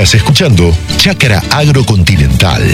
Estás escuchando Chácara Agrocontinental.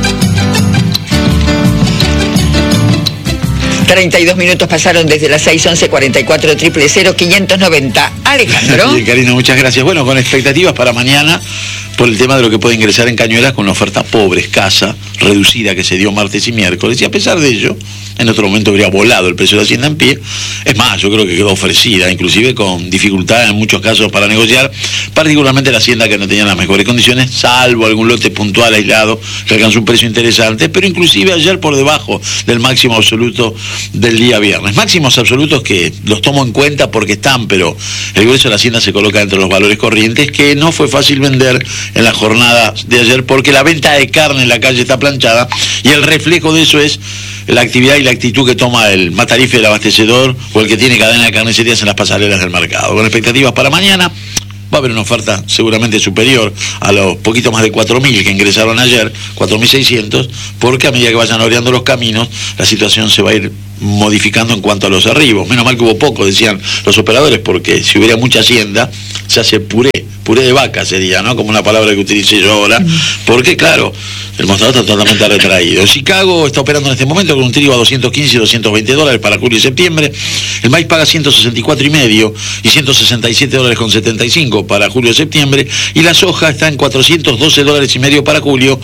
32 minutos pasaron desde las 6:11, 44 000 590. Alejandro. Bien, Karina, muchas gracias. Bueno, con expectativas para mañana por el tema de lo que puede ingresar en Cañuelas con la oferta pobre, escasa, reducida que se dio martes y miércoles. Y a pesar de ello, en otro momento habría volado el precio de la hacienda en pie. Es más, yo creo que quedó ofrecida, inclusive con dificultad en muchos casos para negociar, particularmente la hacienda que no tenía las mejores condiciones, salvo algún lote puntual aislado que alcanzó un precio interesante, pero inclusive ayer por debajo del máximo absoluto del día viernes. Máximos absolutos que los tomo en cuenta porque están, pero el grueso de la hacienda se coloca entre los valores corrientes, que no fue fácil vender en la jornada de ayer porque la venta de carne en la calle está planchada y el reflejo de eso es la actividad y la actitud que toma el matarife del abastecedor o el que tiene cadena de carnicerías en las pasarelas del mercado. Con expectativas para mañana, va a haber una oferta seguramente superior a los poquito más de 4.000 que ingresaron ayer, 4.600, porque a medida que vayan oreando los caminos, la situación se va a ir modificando en cuanto a los arribos. Menos mal que hubo poco, decían los operadores, porque si hubiera mucha hacienda, se hace puré de vaca sería, ¿no? Como una palabra que utilicé yo ahora, porque claro, el mostrador está totalmente retraído. Chicago está operando en este momento con un trigo a 215 y 220 dólares para julio y septiembre. El maíz paga 164,5 y 167 dólares con 75 para julio y septiembre. Y la soja está en 412 dólares y medio para julio,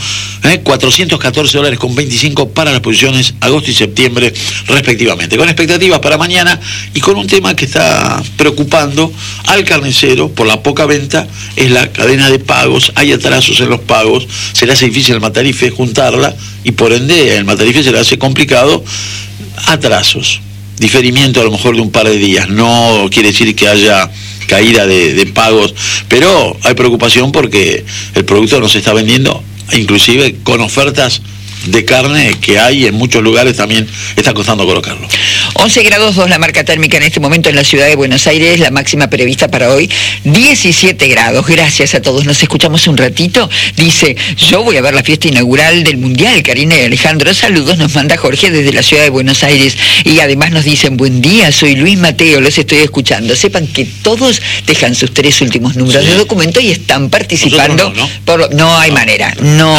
414 dólares con 25 para las posiciones agosto y septiembre respectivamente. Con expectativas para mañana y con un tema que está preocupando al carnicero por la poca venta, es la cadena de pagos. Hay atrasos en los pagos, se le hace difícil al matarife juntarla y por ende el matarife se le hace complicado. Atrasos, diferimiento a lo mejor de un par de días, no quiere decir que haya caída de pagos, pero hay preocupación porque el producto no se está vendiendo, inclusive con ofertas de carne que hay en muchos lugares también está costando colocarlo. 11 grados 2 la marca térmica en este momento en la ciudad de Buenos Aires, la máxima prevista para hoy, 17 grados. Gracias a todos, nos escuchamos un ratito. Dice, yo voy a ver la fiesta inaugural del Mundial, Karina y Alejandro. Saludos, nos manda Jorge desde la ciudad de Buenos Aires. Y además nos dicen, buen día, soy Luis Mateo, los estoy escuchando. Sepan que todos dejan sus 3 últimos números de documento y están participando. No hay manera.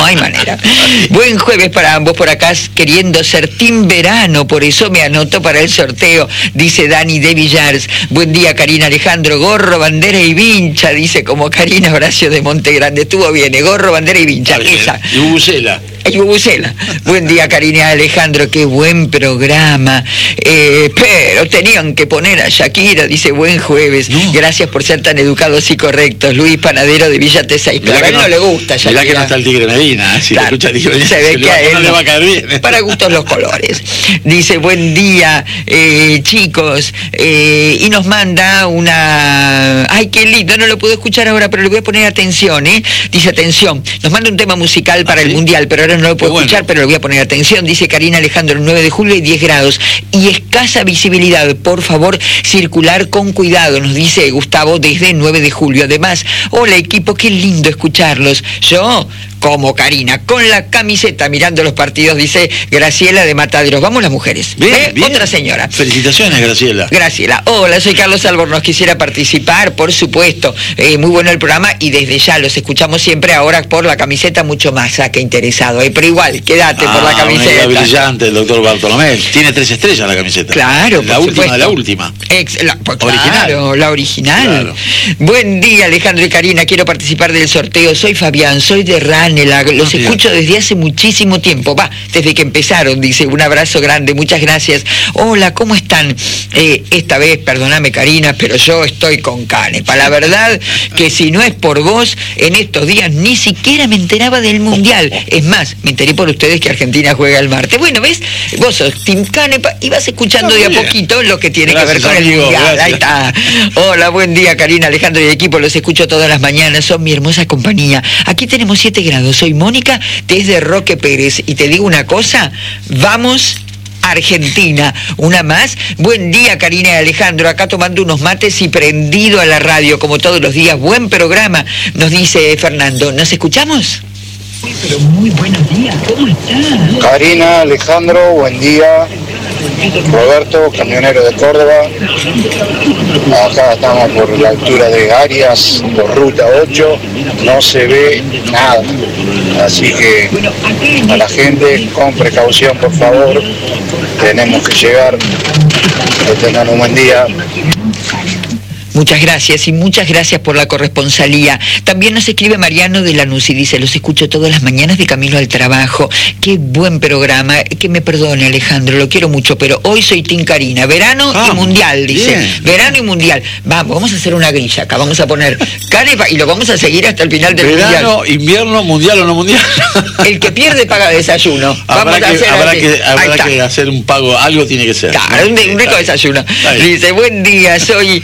Buen jueves para ambos, por acá queriendo ser team verano, por eso me anoto para el sorteo, dice Dani de Villars. Buen día, Karina, Alejandro, gorro, bandera y vincha, dice como Karina Horacio de Montegrande. Estuvo bien, gorro, bandera y vincha. Esa. Y Bubucela. Buen día, Karina, Alejandro, qué buen programa. Pero tenían que poner a Shakira, dice buen jueves. No. Gracias por ser tan educados y correctos. Luis Panadero de Villa T6. Pero a él no le gusta Shakira. Mirá que no está el Tigre Medina, si claro, lo escucha Tigre Medina, se ve que a él no le va a caer bien. Para gustos los colores. Dice buen día, chicos, y nos manda una... Ay, qué lindo, no lo puedo escuchar ahora, pero le voy a poner atención, Dice, atención, nos manda un tema musical para el Mundial, pero ahora no lo puedo escuchar, pero le voy a poner atención. Dice Karina, Alejandro, el 9 de julio y 10 grados y escasa visibilidad, por favor, circular con cuidado, nos dice Gustavo desde 9 de julio. Además, hola equipo, qué lindo escucharlos. Yo... como Karina, con la camiseta mirando los partidos, dice Graciela de Mataderos. Vamos las mujeres. Bien. Otra señora. Felicitaciones, Graciela. Graciela. Hola, soy Carlos Albornoz, quisiera participar, por supuesto. Muy bueno el programa y desde ya los escuchamos siempre, ahora por la camiseta mucho más que interesado. Pero igual, quédate por la camiseta. Una brillante, el doctor Bartolomé. Tiene 3 estrellas la camiseta. Claro, la última de la última. Claro, la original. Claro. Buen día, Alejandro y Karina, quiero participar del sorteo. Soy Fabián, soy de RAN. Los escucho desde hace muchísimo tiempo, desde que empezaron, dice, un abrazo grande, muchas gracias. Hola, ¿cómo están? Esta vez, perdóname Karina, pero yo estoy con Canepa. La verdad que si no es por vos, en estos días ni siquiera me enteraba del Mundial. Es más, me enteré por ustedes que Argentina juega el martes. Bueno, ¿ves? Vos sos Team Canepa y vas escuchando de a poquito lo que tiene que ver con el Mundial. Gracias. Ahí está. Hola, buen día Karina, Alejandro y equipo, los escucho todas las mañanas, son mi hermosa compañía. Aquí tenemos 7 grados. Soy Mónica desde Roque Pérez y te digo una cosa, vamos Argentina, una más. Buen día Karina y Alejandro, acá tomando unos mates y prendido a la radio como todos los días. Buen programa, nos dice Fernando. ¿Nos escuchamos? Pero muy buenos días, ¿cómo estás? Karina, Alejandro, buen día. Roberto, camionero de Córdoba. Acá estamos por la altura de Arias, por ruta 8, no se ve nada. Así que a la gente, con precaución por favor, tenemos que llegar. Que tengan un buen día. Muchas gracias y muchas gracias por la corresponsalía. También nos escribe Mariano de Lanús y dice: los escucho todas las mañanas de camino al trabajo. Qué buen programa. Que me perdone, Alejandro, lo quiero mucho, pero hoy soy Team Karina. Verano y mundial, dice. Bien. Verano y mundial. Vamos a hacer una grilla acá. Vamos a poner canepa y lo vamos a seguir hasta el final del mundial. Verano, invierno, mundial o no mundial. El que pierde paga desayuno. Habrá que hacer un pago, algo tiene que ser. Claro, un rico desayuno. Dice: buen día, soy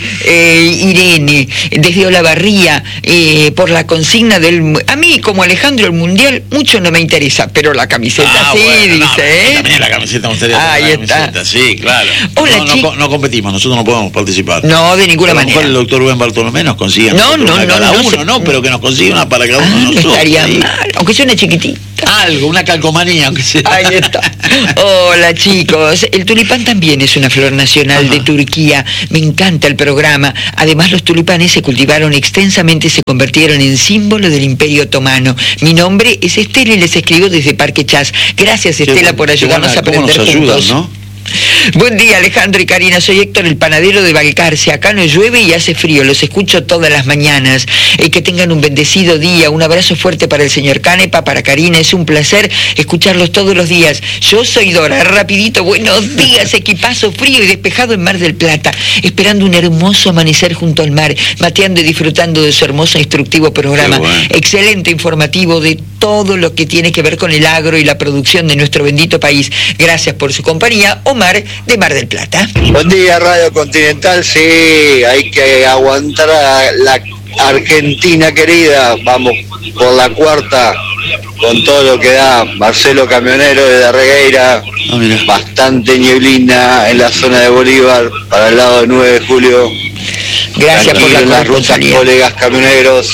Irene, desde Olavarría, por la consigna del... A mí, como Alejandro, el mundial mucho no me interesa, pero la camiseta sí, bueno, dice, también la camiseta me gustaría. Ahí está. Sí, claro. Hola, no competimos, nosotros no podemos participar. No, de ninguna manera. A lo mejor el doctor Rubén Bartolomé nos consigue pero que nos consiga una para cada uno de nosotros. Estaría mal, aunque sea una chiquitita. Algo, una calcomanía, aunque sea. Ahí está. Hola, chicos. El tulipán también es una flor nacional de Turquía. Me encanta el programa. Además, los tulipanes se cultivaron extensamente y se convirtieron en símbolo del Imperio Otomano. Mi nombre es Estela y les escribo desde Parque Chas. Gracias, Estela, por ayudarnos a aprender juntos. ¿No? Buen día, Alejandro y Karina, soy Héctor, el panadero de Balcarce. Acá no llueve y hace frío, los escucho todas las mañanas. Que tengan un bendecido día, un abrazo fuerte para el señor Canepa, para Karina, es un placer escucharlos todos los días. Yo soy Dora, rapidito, buenos días, equipazo frío y despejado en Mar del Plata, esperando un hermoso amanecer junto al mar, mateando y disfrutando de su hermoso e instructivo programa. Bueno. Excelente informativo de todo lo que tiene que ver con el agro y la producción de nuestro bendito país. Gracias por su compañía. Omar, de Mar del Plata. Buen día, Radio Continental. Sí, hay que aguantar a la Argentina querida. Vamos por la cuarta con todo lo que da. Marcelo Camionero de Darregueira. Bastante nieblina en la zona de Bolívar, para el lado de 9 de julio. Gracias por la rutas, colegas camioneros.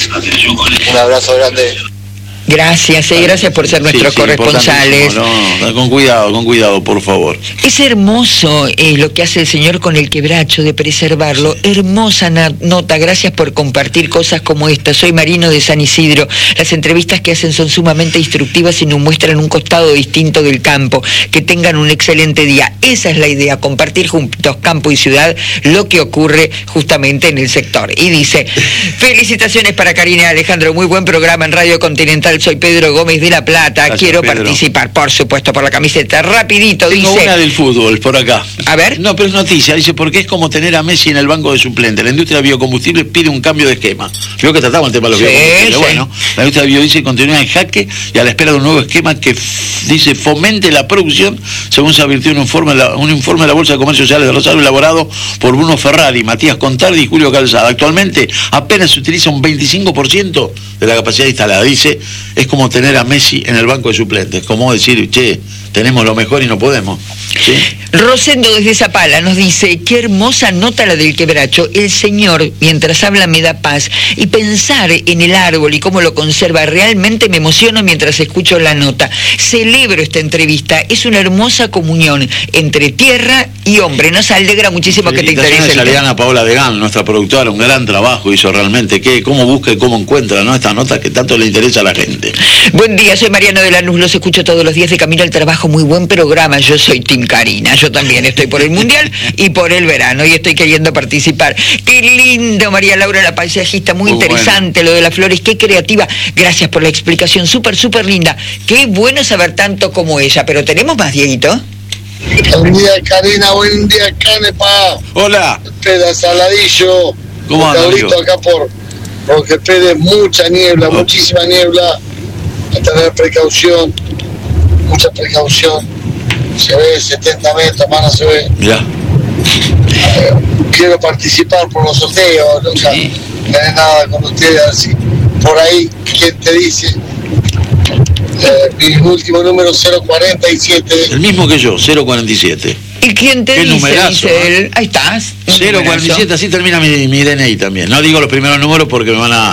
Un abrazo grande. Gracias, gracias por ser nuestros corresponsales. Con cuidado, por favor. Es hermoso lo que hace el señor con el quebracho, de preservarlo. Hermosa nota, gracias por compartir cosas como esta. Soy Marino de San Isidro. Las entrevistas que hacen son sumamente instructivas y nos muestran un costado distinto del campo. Que tengan un excelente día. Esa es la idea, compartir juntos campo y ciudad lo que ocurre justamente en el sector. Y dice: felicitaciones para Karina y Alejandro, muy buen programa en Radio Continental. Soy Pedro Gómez de La Plata. Gracias, quiero Pedro. Participar, por supuesto, por la camiseta. Rapidito, tengo dice... una del fútbol, por acá. A ver. No, pero es noticia. Dice: porque es como tener a Messi en el banco de suplente. La industria de biocombustibles pide un cambio de esquema. Creo que tratamos el tema de los biocombustibles. Bueno, la industria de biodiesel continúa en jaque y a la espera de un nuevo esquema que dice fomente la producción, según se advirtió en un informe de la Bolsa de Comercio Social de Rosario elaborado por Bruno Ferrari, Matías Contardi y Julio Calzada. Actualmente apenas se utiliza un 25% de la capacidad instalada. Dice: es como tener a Messi en el banco de suplentes, como decir, che, tenemos lo mejor y no podemos. ¿Sí? Rosendo desde Zapala nos dice: qué hermosa nota la del quebracho. El señor, mientras habla, me da paz. Y pensar en el árbol y cómo lo conserva, realmente me emociono mientras escucho la nota. Celebro esta entrevista. Es una hermosa comunión entre tierra y hombre. Nos alegra muchísimo que te interese. A Paola Degan, nuestra productora, un gran trabajo hizo realmente. ¿Cómo busca y cómo encuentra, ¿no?, esta nota que tanto le interesa a la gente? Buen día, soy Mariano de Lanús, los escucho todos los días de camino al trabajo. Muy buen programa. Yo soy Team Karina. Yo también estoy por el mundial y por el verano y estoy queriendo participar. Qué lindo, María Laura, la paisajista, muy interesante, bueno. Lo de las flores, qué creativa. Gracias por la explicación, súper linda. Qué bueno saber tanto como ella, pero tenemos más, Dieguito. Buen día, Karina, buen día, Canepa. Hola. Peda Saladillo. ¿Cómo andas, acá por Peda, mucha niebla, muchísima niebla. A tener precaución, mucha precaución. Se ve 70 metros, más no se ve. Ya. Quiero participar por los sorteos, nunca gané nada con ustedes, así. Por ahí, ¿quién te dice? Mi último número 047. El mismo que yo, 047. ¿Y quién te dice? Numerazo, dice él. Ahí estás. 047, así termina mi DNI también. No digo los primeros números porque me van a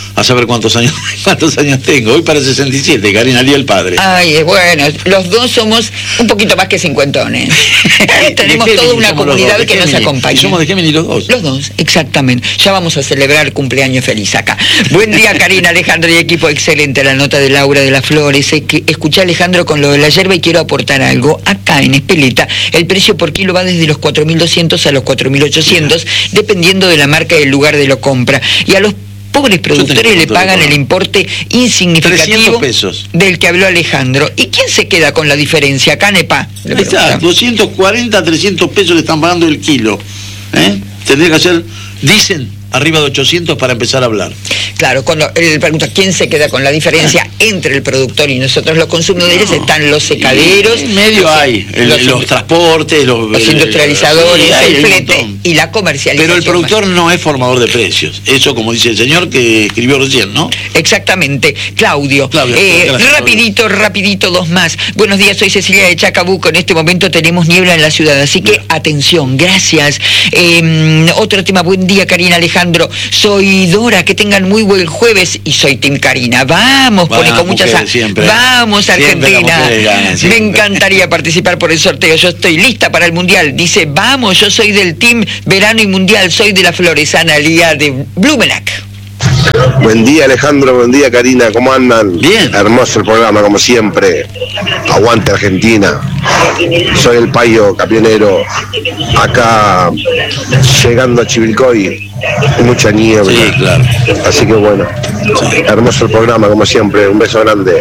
a saber cuántos años tengo. Hoy para 67, Karina, Día del Padre. Ay, bueno, los dos somos un poquito más que cincuentones. Tenemos toda una comunidad que nos acompaña. ¿Y somos de Géminis los dos? Los dos, exactamente. Ya vamos a celebrar cumpleaños feliz acá. Buen día, Karina, Alejandro y equipo. Excelente la nota de Laura de las Flores. Escuché a Alejandro con lo de la yerba y quiero aportar algo. Acá en Espeleta, el precio por kilo va desde los 4.200 a los 4.800, dependiendo de la marca y el lugar de lo compra. Y a los pobres productores le pagan el importe insignificativo 300 pesos del que habló Alejandro. ¿Y quién se queda con la diferencia? Canepa. Ahí está, 240, 300 pesos le están pagando el kilo. Tendría que hacer, dicen, arriba de 800 para empezar a hablar. Claro, cuando él pregunta quién se queda con la diferencia entre el productor y nosotros los consumidores, están los secaderos. En medio hay los transportes, los industrializadores, el flete y la comercialización. Pero el productor no es formador de precios. Eso, como dice el señor que escribió recién, ¿no? Exactamente. Claudio, rapidito, dos más. Buenos días, soy Cecilia de Chacabuco. En este momento tenemos niebla en la ciudad, así que atención, gracias. Otro tema, buen día, Karina, Alejandro. Soy Dora, que tengan muy buen jueves y soy Team Karina. Vamos, pone con muchas... Vamos, Argentina. Me encantaría participar por el sorteo. Yo estoy lista para el Mundial. Dice, vamos, yo soy del Team Verano y Mundial. Soy de la Floresana Lía de Blumenac. Buen día, Alejandro, buen día, Karina, ¿cómo andan? Bien. Hermoso el programa, como siempre. Aguante Argentina. Soy el Payo Camionero, acá llegando a Chivilcoy, mucha niebla. Sí, claro. Así que bueno, hermoso el programa, como siempre. Un beso grande.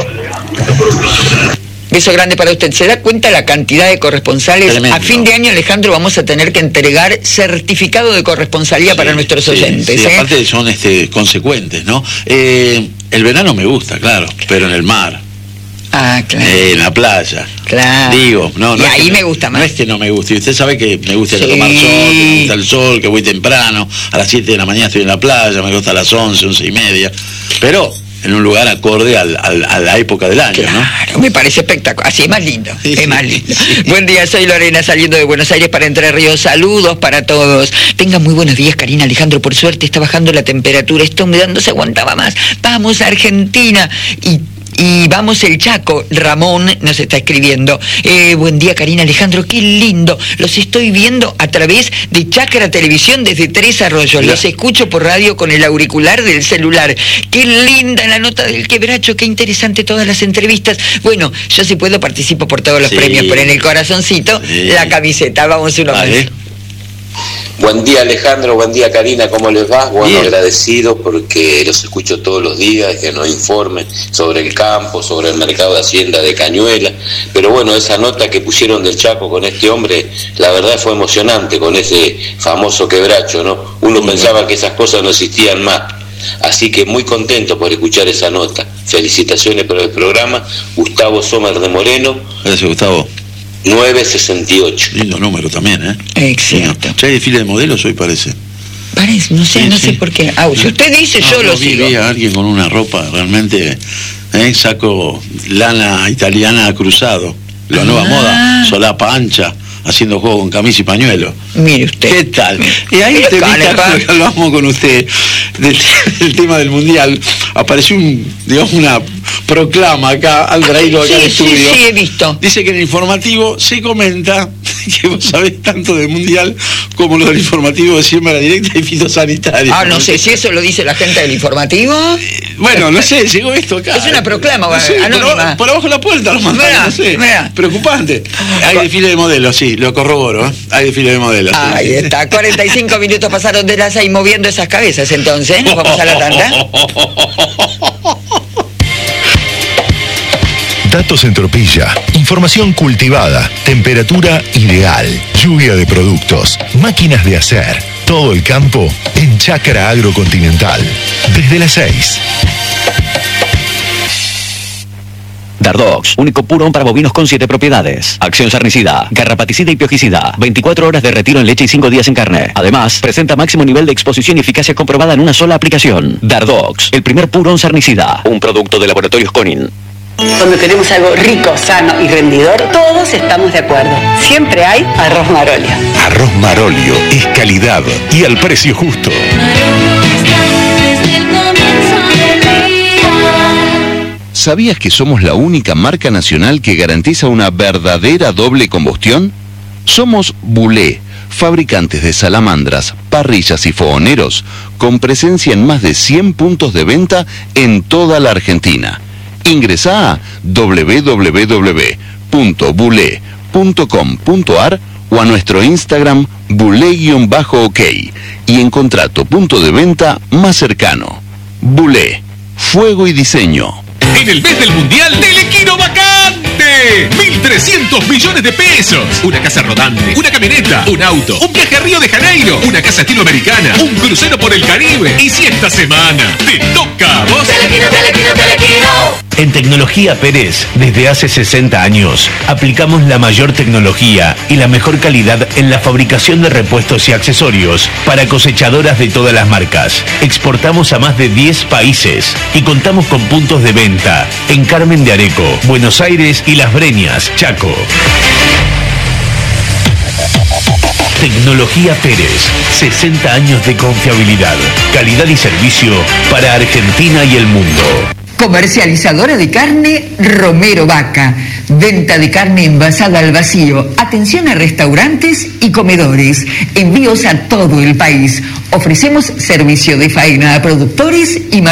Beso grande para usted. ¿Se da cuenta la cantidad de corresponsales? Tremendo. A fin de año, Alejandro, vamos a tener que entregar certificado de corresponsalía para nuestros oyentes. Sí, aparte son consecuentes, ¿no? El verano me gusta, claro, pero en el mar. Ah, claro. En la playa. Claro. Digo, no y ahí es que me gusta más. No es que no me guste. Y usted sabe que me gusta tomar sol, que me gusta el sol, que voy temprano. A las 7 de la mañana estoy en la playa, me gusta a las 11, 11:30. Pero en un lugar acorde a la época del año, claro, ¿no? Claro, me parece espectacular. Así es más lindo. Sí, es más lindo. Sí. Buen día, soy Lorena, saliendo de Buenos Aires para Entre Ríos. Saludos para todos. Tengan muy buenos días, Karina, Alejandro. Por suerte está bajando la temperatura. Esta humedad no se aguantaba más. Vamos a Argentina. Y vamos el Chaco. Ramón nos está escribiendo. Buen día, Karina, Alejandro, qué lindo. Los estoy viendo a través de Chácara Televisión desde Tres Arroyos. Los escucho por radio con el auricular del celular. Qué linda la nota del quebracho, qué interesante todas las entrevistas. Bueno, yo si puedo participo por todos los premios, pero en el corazoncito, la camiseta. Vamos uno más. Buen día, Alejandro, buen día, Karina, ¿cómo les va? Bueno, Bien. Agradecido porque los escucho todos los días, que nos informen sobre el campo, sobre el mercado de Hacienda de Cañuelas. Pero bueno, esa nota que pusieron del Chaco con este hombre, la verdad fue emocionante, con ese famoso quebracho, ¿no? Uno pensaba que esas cosas no existían más. Así que muy contento por escuchar esa nota. Felicitaciones por el programa. Gustavo Sommer de Moreno. Gracias, Gustavo. 968. Lindo número también, Exacto. Ya hay desfile de modelos hoy, parece. Parece, no sé por qué. Si usted dice, yo lo sigo. Vi a alguien con una ropa realmente, saco lana italiana cruzado. La nueva moda, solapa ancha, haciendo juego con camisa y pañuelo. Mire usted. ¿Qué tal? Y ahí te hablamos con usted del tema del Mundial. Apareció una proclama acá, al traído acá al estudio. Sí, he visto. Dice que en el informativo se comenta que vos sabés tanto del Mundial como lo del informativo de siembra directa y fitosanitaria. No sé si eso lo dice la gente del informativo. Bueno, no sé, llegó esto acá. Es una proclama, no sé, anónima. Por abajo de la puerta lo mandaron, no sé. Preocupante. Hay desfile de modelos, sí, lo corroboro, Hay desfile de modelos. Ahí está, 45 minutos pasaron de las 6 moviendo esas cabezas, entonces, ¿nos vamos a la tanda? Datos en Tropilla, información cultivada, temperatura ideal, lluvia de productos, máquinas de hacer, todo el campo en Chácara Agrocontinental. Desde las 6. Dardox, único purón para bovinos con 7 propiedades. Acción sarnicida, garrapaticida y piojicida. 24 horas de retiro en leche y 5 días en carne. Además, presenta máximo nivel de exposición y eficacia comprobada en una sola aplicación. Dardox, el primer purón sarnicida. Un producto de Laboratorios Conin. Cuando queremos algo rico, sano y rendidor, todos estamos de acuerdo. Siempre hay arroz Marolio. Arroz Marolio es calidad y al precio justo. Desde el comienzo. ¿Sabías que somos la única marca nacional que garantiza una verdadera doble combustión? Somos Bulé, fabricantes de salamandras, parrillas y fogoneros, con presencia en más de 100 puntos de venta en toda la Argentina. Ingresá a www.bulé.com.ar o a nuestro Instagram bulé_ok y encontrá tu punto de venta más cercano. Bulé, fuego y diseño. En el mes del Mundial, Telequino vacante. 1.300 millones de pesos. Una casa rodante, una camioneta, un auto, un viaje a Río de Janeiro, una casa latinoamericana, un crucero por el Caribe. Y si esta semana te toca a vos... Telequino, Telequino, Telequino. En Tecnología Pérez, desde hace 60 años, aplicamos la mayor tecnología y la mejor calidad en la fabricación de repuestos y accesorios para cosechadoras de todas las marcas. Exportamos a más de 10 países y contamos con puntos de venta en Carmen de Areco, Buenos Aires y Las Breñas, Chaco. Tecnología Pérez, 60 años de confiabilidad, calidad y servicio para Argentina y el mundo. Comercializadora de carne Romero Vaca. Venta de carne envasada al vacío. Atención a restaurantes y comedores. Envíos a todo el país. Ofrecemos servicio de faena a productores y